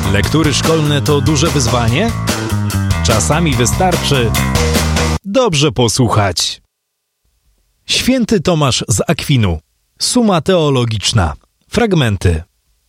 Lektury szkolne to duże wyzwanie? Czasami wystarczy dobrze posłuchać. Święty Tomasz z Akwinu. Summa teologiczna. Fragmenty.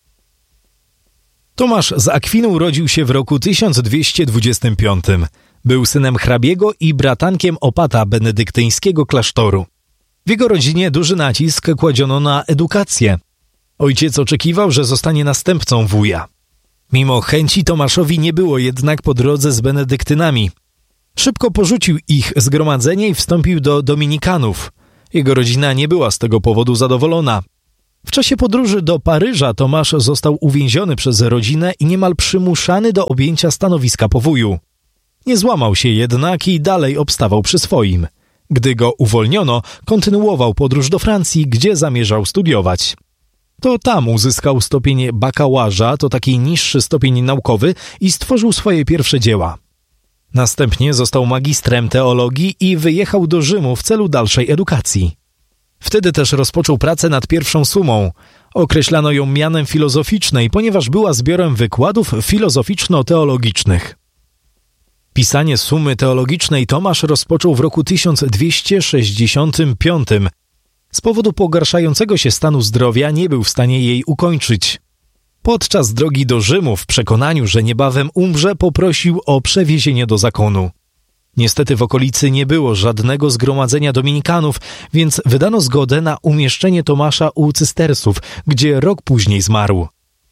Tomasz z Akwinu urodził się w roku 1225. Był synem hrabiego i bratankiem opata benedyktyńskiego klasztoru. W jego rodzinie duży nacisk kładziono na edukację. Ojciec oczekiwał, że zostanie następcą wuja. Mimo chęci Tomaszowi nie było jednak po drodze z benedyktynami. Szybko porzucił ich zgromadzenie i wstąpił do dominikanów. Jego rodzina nie była z tego powodu zadowolona. W czasie podróży do Paryża Tomasz został uwięziony przez rodzinę i niemal przymuszany do objęcia stanowiska po wuju. Nie złamał się jednak i dalej obstawał przy swoim. Gdy go uwolniono, kontynuował podróż do Francji, gdzie zamierzał studiować. To tam uzyskał stopień bakałaża, to taki niższy stopień naukowy, i stworzył swoje pierwsze dzieła. Następnie został magistrem teologii i wyjechał do Rzymu w celu dalszej edukacji. Wtedy też rozpoczął pracę nad pierwszą sumą. Określano ją mianem filozoficznej, ponieważ była zbiorem wykładów filozoficzno-teologicznych. Pisanie sumy teologicznej Tomasz rozpoczął w roku 1265. Z powodu pogarszającego się stanu zdrowia nie był w stanie jej ukończyć. Podczas drogi do Rzymu, w przekonaniu, że niebawem umrze, poprosił o przewiezienie do zakonu. Niestety w okolicy nie było żadnego zgromadzenia dominikanów, więc wydano zgodę na umieszczenie Tomasza u cystersów, gdzie rok później zmarł.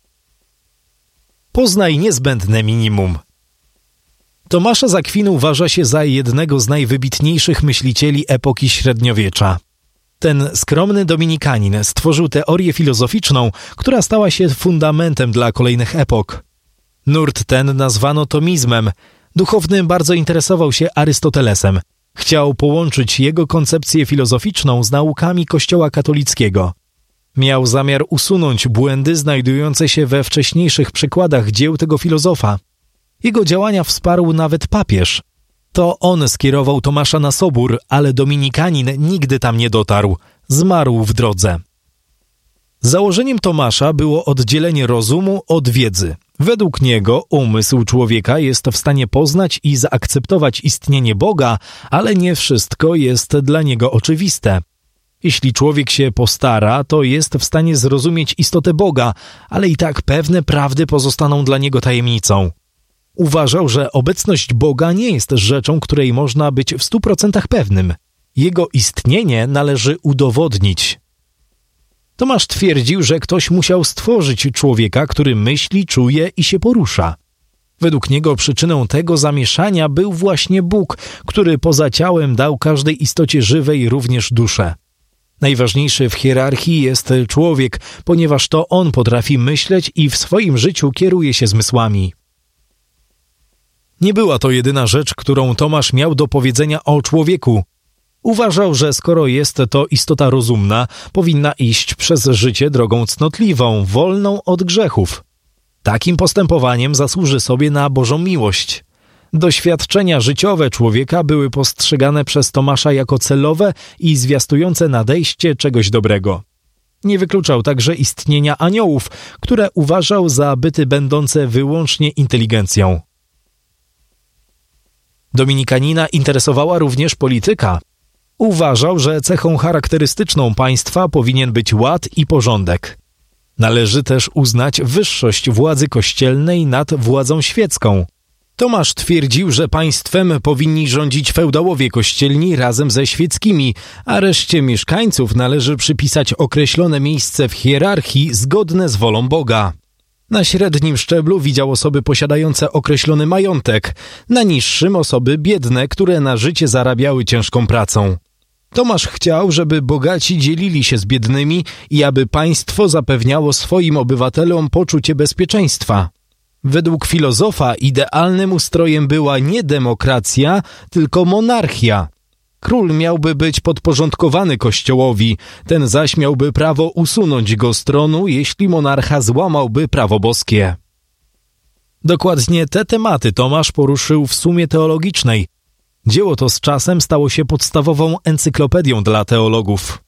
Poznaj niezbędne minimum. Tomasza z Akwinu uważa się za jednego z najwybitniejszych myślicieli epoki średniowiecza. Ten skromny dominikanin stworzył teorię filozoficzną, która stała się fundamentem dla kolejnych epok. Nurt ten nazwano tomizmem. Duchowny bardzo interesował się Arystotelesem. Chciał połączyć jego koncepcję filozoficzną z naukami Kościoła katolickiego. Miał zamiar usunąć błędy znajdujące się we wcześniejszych przykładach dzieł tego filozofa. Jego działania wsparł nawet papież. To on skierował Tomasza na Sobór, ale dominikanin nigdy tam nie dotarł. Zmarł w drodze. Założeniem Tomasza było oddzielenie rozumu od wiedzy. Według niego umysł człowieka jest w stanie poznać i zaakceptować istnienie Boga, ale nie wszystko jest dla niego oczywiste. Jeśli człowiek się postara, to jest w stanie zrozumieć istotę Boga, ale i tak pewne prawdy pozostaną dla niego tajemnicą. Uważał, że obecność Boga nie jest rzeczą, której można być w 100% pewnym. Jego istnienie należy udowodnić. Tomasz twierdził, że ktoś musiał stworzyć człowieka, który myśli, czuje i się porusza. Według niego przyczyną tego zamieszania był właśnie Bóg, który poza ciałem dał każdej istocie żywej również duszę. Najważniejszy w hierarchii jest człowiek, ponieważ to on potrafi myśleć i w swoim życiu kieruje się zmysłami. Nie była to jedyna rzecz, którą Tomasz miał do powiedzenia o człowieku. Uważał, że skoro jest to istota rozumna, powinna iść przez życie drogą cnotliwą, wolną od grzechów. Takim postępowaniem zasłuży sobie na Bożą miłość. Doświadczenia życiowe człowieka były postrzegane przez Tomasza jako celowe i zwiastujące nadejście czegoś dobrego. Nie wykluczał także istnienia aniołów, które uważał za byty będące wyłącznie inteligencją. Dominikanina interesowała również polityka. Uważał, że cechą charakterystyczną państwa powinien być ład i porządek. Należy też uznać wyższość władzy kościelnej nad władzą świecką. Tomasz twierdził, że państwem powinni rządzić feudałowie kościelni razem ze świeckimi, a reszcie mieszkańców należy przypisać określone miejsce w hierarchii zgodne z wolą Boga. Na średnim szczeblu widział osoby posiadające określony majątek, na niższym osoby biedne, które na życie zarabiały ciężką pracą. Tomasz chciał, żeby bogaci dzielili się z biednymi i aby państwo zapewniało swoim obywatelom poczucie bezpieczeństwa. Według filozofa idealnym ustrojem była nie demokracja, tylko monarchia. Król miałby być podporządkowany kościołowi, ten zaś miałby prawo usunąć go z tronu, jeśli monarcha złamałby prawo boskie. Dokładnie te tematy Tomasz poruszył w Sumie Teologicznej. Dzieło to z czasem stało się podstawową encyklopedią dla teologów.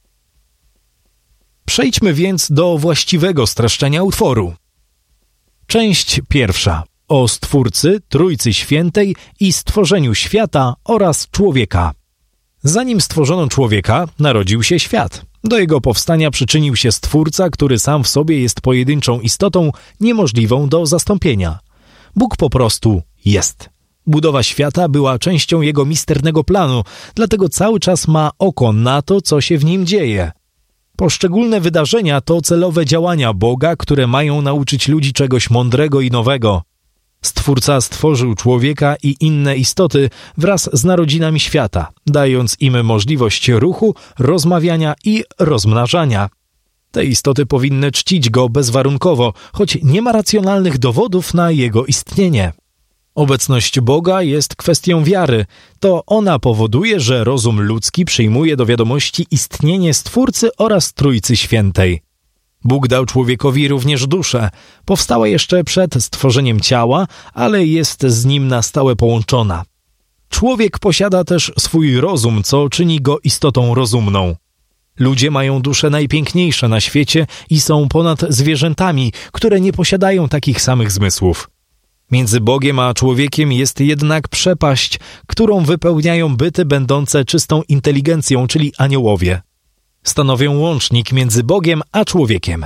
Przejdźmy więc do właściwego streszczenia utworu. Część pierwsza. O Stwórcy, Trójcy Świętej i stworzeniu świata oraz człowieka. Zanim stworzono człowieka, narodził się świat. Do jego powstania przyczynił się Stwórca, który sam w sobie jest pojedynczą istotą niemożliwą do zastąpienia. Bóg po prostu jest. Budowa świata była częścią jego misternego planu, dlatego cały czas ma oko na to, co się w nim dzieje. Poszczególne wydarzenia to celowe działania Boga, które mają nauczyć ludzi czegoś mądrego i nowego. Stwórca stworzył człowieka i inne istoty wraz z narodzinami świata, dając im możliwość ruchu, rozmawiania i rozmnażania. Te istoty powinny czcić go bezwarunkowo, choć nie ma racjonalnych dowodów na jego istnienie. Obecność Boga jest kwestią wiary. To ona powoduje, że rozum ludzki przyjmuje do wiadomości istnienie Stwórcy oraz Trójcy Świętej. Bóg dał człowiekowi również duszę. Powstała jeszcze przed stworzeniem ciała, ale jest z nim na stałe połączona. Człowiek posiada też swój rozum, co czyni go istotą rozumną. Ludzie mają dusze najpiękniejsze na świecie i są ponad zwierzętami, które nie posiadają takich samych zmysłów. Między Bogiem a człowiekiem jest jednak przepaść, którą wypełniają byty będące czystą inteligencją, czyli aniołowie. Stanowią łącznik między Bogiem a człowiekiem.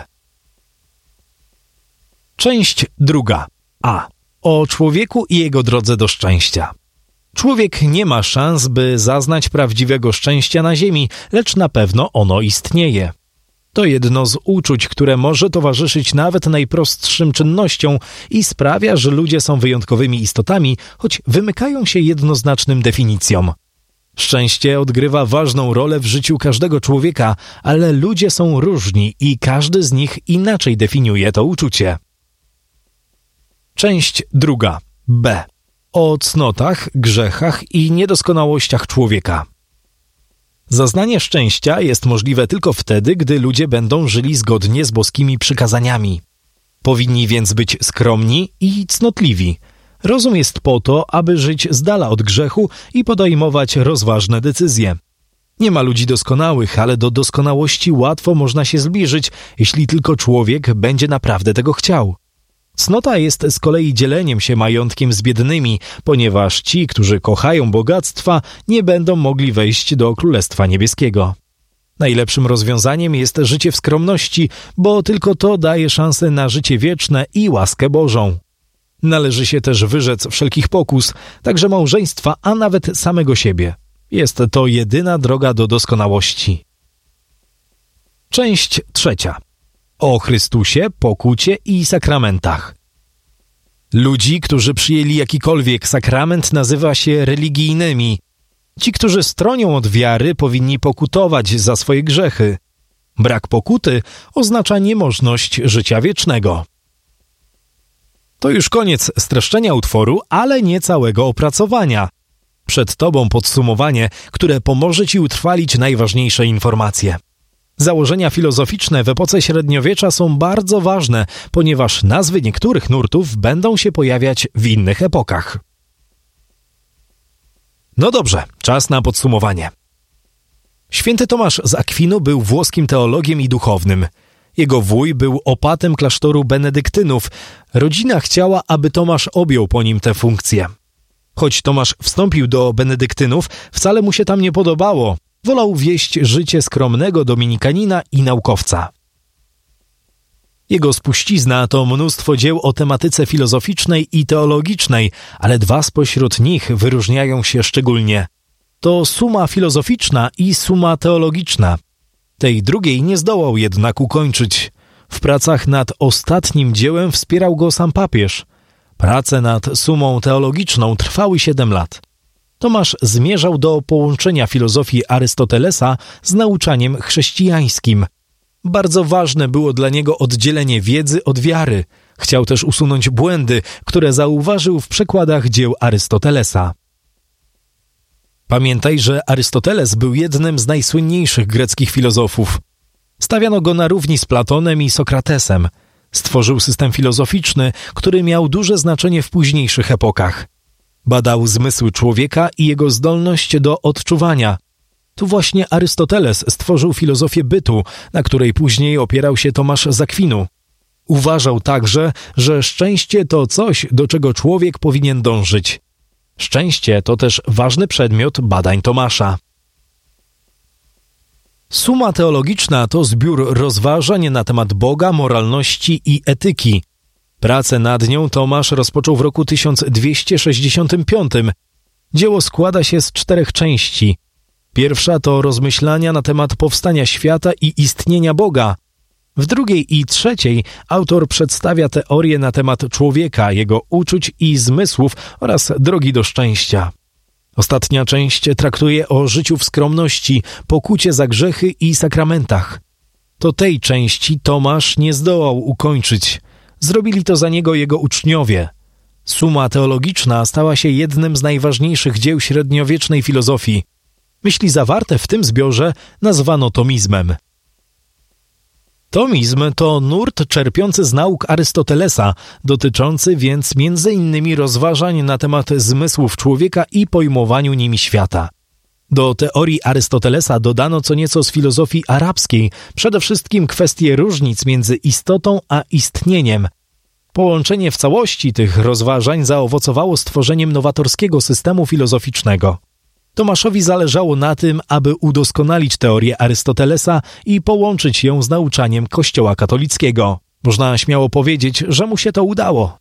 Część druga. A. O człowieku i jego drodze do szczęścia. Człowiek nie ma szans, by zaznać prawdziwego szczęścia na ziemi, lecz na pewno ono istnieje. To jedno z uczuć, które może towarzyszyć nawet najprostszym czynnościom i sprawia, że ludzie są wyjątkowymi istotami, choć wymykają się jednoznacznym definicjom. Szczęście odgrywa ważną rolę w życiu każdego człowieka, ale ludzie są różni i każdy z nich inaczej definiuje to uczucie. Część druga. B. O cnotach, grzechach i niedoskonałościach człowieka. Zaznanie szczęścia jest możliwe tylko wtedy, gdy ludzie będą żyli zgodnie z boskimi przykazaniami. Powinni więc być skromni i cnotliwi. Rozum jest po to, aby żyć z dala od grzechu i podejmować rozważne decyzje. Nie ma ludzi doskonałych, ale do doskonałości łatwo można się zbliżyć, jeśli tylko człowiek będzie naprawdę tego chciał. Cnota jest z kolei dzieleniem się majątkiem z biednymi, ponieważ ci, którzy kochają bogactwa, nie będą mogli wejść do Królestwa Niebieskiego. Najlepszym rozwiązaniem jest życie w skromności, bo tylko to daje szansę na życie wieczne i łaskę Bożą. Należy się też wyrzec wszelkich pokus, także małżeństwa, a nawet samego siebie. Jest to jedyna droga do doskonałości. Część trzecia. O Chrystusie, pokucie i sakramentach. Ludzi, którzy przyjęli jakikolwiek sakrament, nazywa się religijnymi. Ci, którzy stronią od wiary, powinni pokutować za swoje grzechy. Brak pokuty oznacza niemożność życia wiecznego. To już koniec streszczenia utworu, ale nie całego opracowania. Przed tobą podsumowanie, które pomoże ci utrwalić najważniejsze informacje. Założenia filozoficzne w epoce średniowiecza są bardzo ważne, ponieważ nazwy niektórych nurtów będą się pojawiać w innych epokach. No dobrze, czas na podsumowanie. Święty Tomasz z Akwinu był włoskim teologiem i duchownym. Jego wuj był opatem klasztoru benedyktynów. Rodzina chciała, aby Tomasz objął po nim tę funkcję. Choć Tomasz wstąpił do benedyktynów, wcale mu się tam nie podobało. Wolał wieść życie skromnego dominikanina i naukowca. Jego spuścizna to mnóstwo dzieł o tematyce filozoficznej i teologicznej, ale dwa spośród nich wyróżniają się szczególnie. To Summa filozoficzna i Summa teologiczna. Tej drugiej nie zdołał jednak ukończyć. W pracach nad ostatnim dziełem wspierał go sam papież. Prace nad Summą teologiczną trwały 7 lat. Tomasz zmierzał do połączenia filozofii Arystotelesa z nauczaniem chrześcijańskim. Bardzo ważne było dla niego oddzielenie wiedzy od wiary. Chciał też usunąć błędy, które zauważył w przekładach dzieł Arystotelesa. Pamiętaj, że Arystoteles był jednym z najsłynniejszych greckich filozofów. Stawiano go na równi z Platonem i Sokratesem. Stworzył system filozoficzny, który miał duże znaczenie w późniejszych epokach. Badał zmysły człowieka i jego zdolność do odczuwania. Tu właśnie Arystoteles stworzył filozofię bytu, na której później opierał się Tomasz z Akwinu. Uważał także, że szczęście to coś, do czego człowiek powinien dążyć. Szczęście to też ważny przedmiot badań Tomasza. Summa teologiczna to zbiór rozważań na temat Boga, moralności i etyki. Pracę nad nią Tomasz rozpoczął w roku 1265. Dzieło składa się z 4 części. Pierwsza to rozmyślania na temat powstania świata i istnienia Boga. W drugiej i trzeciej autor przedstawia teorię na temat człowieka, jego uczuć i zmysłów oraz drogi do szczęścia. Ostatnia część traktuje o życiu w skromności, pokucie za grzechy i sakramentach. To tej części Tomasz nie zdołał ukończyć. Zrobili to za niego jego uczniowie. Summa teologiczna stała się jednym z najważniejszych dzieł średniowiecznej filozofii. Myśli zawarte w tym zbiorze nazwano tomizmem. Tomizm to nurt czerpiący z nauk Arystotelesa, dotyczący więc m.in. rozważań na temat zmysłów człowieka i pojmowaniu nimi świata. Do teorii Arystotelesa dodano co nieco z filozofii arabskiej, przede wszystkim kwestie różnic między istotą a istnieniem. Połączenie w całości tych rozważań zaowocowało stworzeniem nowatorskiego systemu filozoficznego. Tomaszowi zależało na tym, aby udoskonalić teorię Arystotelesa i połączyć ją z nauczaniem Kościoła katolickiego. Można śmiało powiedzieć, że mu się to udało.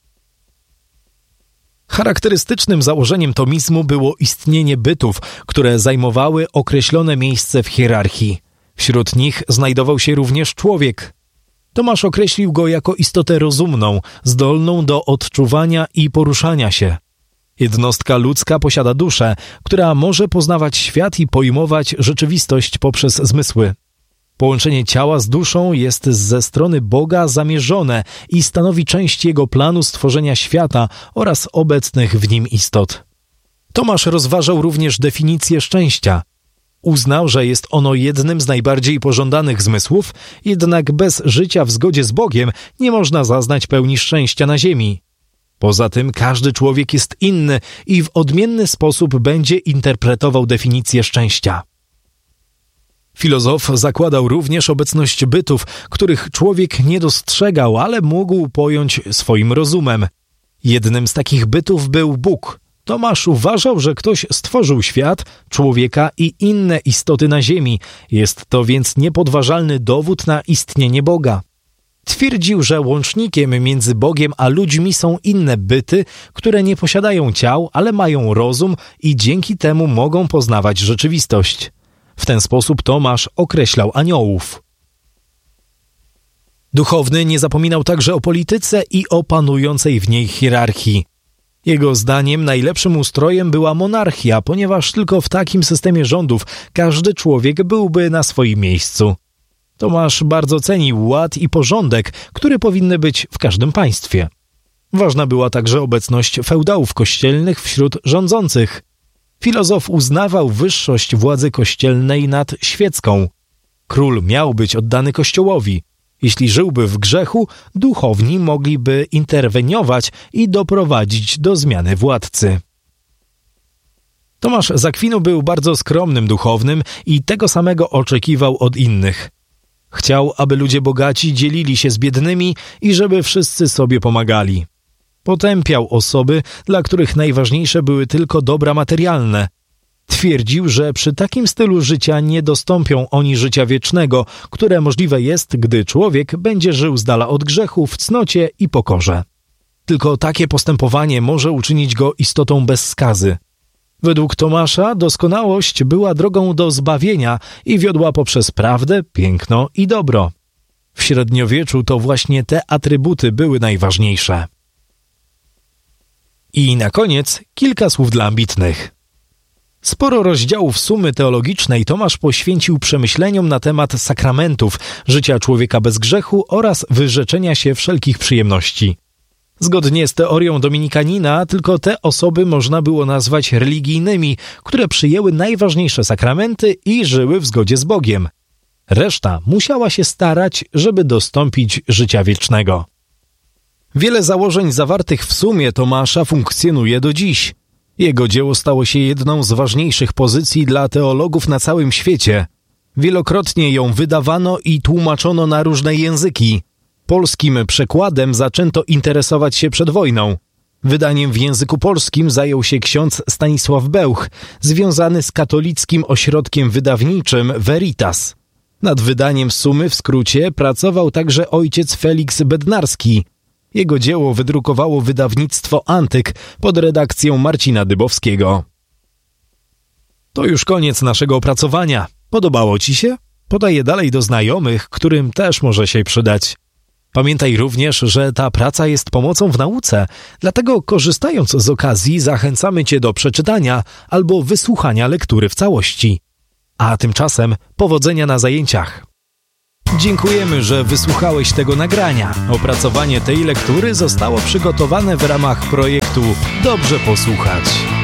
Charakterystycznym założeniem tomizmu było istnienie bytów, które zajmowały określone miejsce w hierarchii. Wśród nich znajdował się również człowiek. Tomasz określił go jako istotę rozumną, zdolną do odczuwania i poruszania się. Jednostka ludzka posiada duszę, która może poznawać świat i pojmować rzeczywistość poprzez zmysły. Połączenie ciała z duszą jest ze strony Boga zamierzone i stanowi część jego planu stworzenia świata oraz obecnych w nim istot. Tomasz rozważał również definicję szczęścia. Uznał, że jest ono jednym z najbardziej pożądanych zmysłów, jednak bez życia w zgodzie z Bogiem nie można zaznać pełni szczęścia na ziemi. Poza tym każdy człowiek jest inny i w odmienny sposób będzie interpretował definicję szczęścia. Filozof zakładał również obecność bytów, których człowiek nie dostrzegał, ale mógł pojąć swoim rozumem. Jednym z takich bytów był Bóg. Tomasz uważał, że ktoś stworzył świat, człowieka i inne istoty na ziemi. Jest to więc niepodważalny dowód na istnienie Boga. Twierdził, że łącznikiem między Bogiem a ludźmi są inne byty, które nie posiadają ciał, ale mają rozum i dzięki temu mogą poznawać rzeczywistość. W ten sposób Tomasz określał aniołów. Duchowny nie zapominał także o polityce i o panującej w niej hierarchii. Jego zdaniem najlepszym ustrojem była monarchia, ponieważ tylko w takim systemie rządów każdy człowiek byłby na swoim miejscu. Tomasz bardzo cenił ład i porządek, które powinny być w każdym państwie. Ważna była także obecność feudałów kościelnych wśród rządzących. Filozof uznawał wyższość władzy kościelnej nad świecką. Król miał być oddany Kościołowi. Jeśli żyłby w grzechu, duchowni mogliby interweniować i doprowadzić do zmiany władcy. Tomasz z Akwinu był bardzo skromnym duchownym i tego samego oczekiwał od innych. Chciał, aby ludzie bogaci dzielili się z biednymi i żeby wszyscy sobie pomagali. Potępiał osoby, dla których najważniejsze były tylko dobra materialne. Twierdził, że przy takim stylu życia nie dostąpią oni życia wiecznego, które możliwe jest, gdy człowiek będzie żył z dala od grzechu w cnocie i pokorze. Tylko takie postępowanie może uczynić go istotą bez skazy. Według Tomasza doskonałość była drogą do zbawienia i wiodła poprzez prawdę, piękno i dobro. W średniowieczu to właśnie te atrybuty były najważniejsze. I na koniec kilka słów dla ambitnych. Sporo rozdziałów Sumy teologicznej Tomasz poświęcił przemyśleniom na temat sakramentów, życia człowieka bez grzechu oraz wyrzeczenia się wszelkich przyjemności. Zgodnie z teorią dominikanina, tylko te osoby można było nazwać religijnymi, które przyjęły najważniejsze sakramenty i żyły w zgodzie z Bogiem. Reszta musiała się starać, żeby dostąpić życia wiecznego. Wiele założeń zawartych w Sumie Tomasza funkcjonuje do dziś. Jego dzieło stało się jedną z ważniejszych pozycji dla teologów na całym świecie. Wielokrotnie ją wydawano i tłumaczono na różne języki. Polskim przekładem zaczęto interesować się przed wojną. Wydaniem w języku polskim zajął się ksiądz Stanisław Bełch, związany z katolickim ośrodkiem wydawniczym Veritas. Nad wydaniem Sumy w skrócie pracował także ojciec Feliks Bednarski. Jego dzieło wydrukowało wydawnictwo Antyk pod redakcją Marcina Dybowskiego. To już koniec naszego opracowania. Podobało Ci się? Podaj je dalej do znajomych, którym też może się przydać. Pamiętaj również, że ta praca jest pomocą w nauce, dlatego korzystając z okazji zachęcamy Cię do przeczytania albo wysłuchania lektury w całości. A tymczasem powodzenia na zajęciach. Dziękujemy, że wysłuchałeś tego nagrania. Opracowanie tej lektury zostało przygotowane w ramach projektu Dobrze Posłuchać.